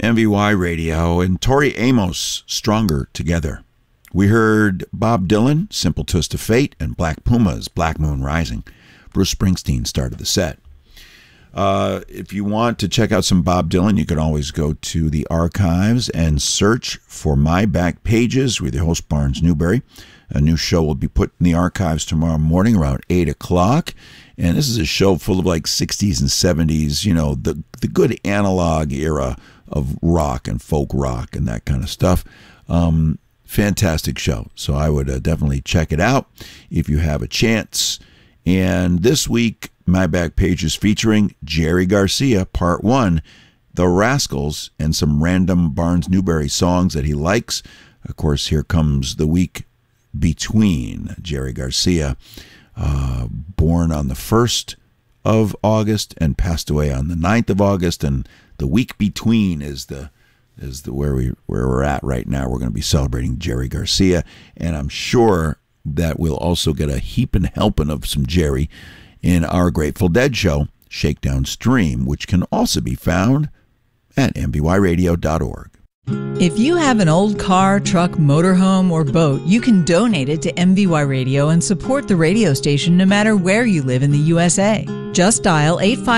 MVY Radio, and Tori Amos, Stronger Together. We heard Bob Dylan, Simple Twist of Fate, and Black Pumas, Black Moon Rising. Bruce Springsteen started the set. If you want to check out some Bob Dylan, you can always go to the archives and search for My Back Pages with your host, Barnes Newberry. A new show will be put in the archives tomorrow morning around 8 o'clock. And this is a show full of like 60s and 70s, you know, the good analog era of rock and folk rock and that kind of stuff. Fantastic show. So I would definitely check it out if you have a chance. And this week, My Back Pages featuring Jerry Garcia, Part 1, The Rascals, and some random Barnes Newberry songs that he likes. Of course, here comes the week between. Jerry Garcia, born on the 1st of August and passed away on the 9th of August, and the week between is where we're at right now. We're going to be celebrating Jerry Garcia, and I'm sure that we'll also get a heaping helping of some Jerry in our Grateful Dead show, Shakedown Stream, which can also be found at mvyradio.org. If you have an old car, truck, motorhome, or boat, you can donate it to MVY Radio and support the radio station no matter where you live in the USA. Just dial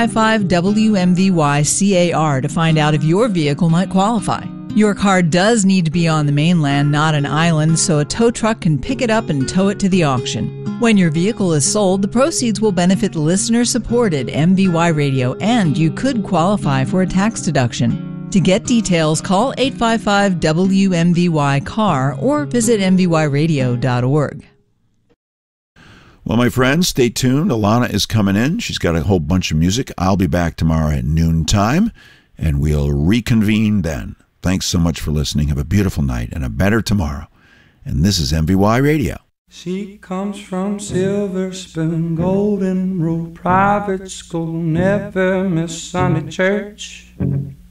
855-WMVY-CAR to find out if your vehicle might qualify. Your car does need to be on the mainland, not an island, so a tow truck can pick it up and tow it to the auction. When your vehicle is sold, the proceeds will benefit listener-supported MVY Radio, and you could qualify for a tax deduction. To get details, call 855-WMVY-CAR or visit mvyradio.org. Well, my friends, stay tuned. Alana is coming in. She's got a whole bunch of music. I'll be back tomorrow at noontime, and we'll reconvene then. Thanks so much for listening. Have a beautiful night and a better tomorrow. And this is MVY Radio. She comes from Silver Spoon, Golden Rule Private School, never miss Sunday church.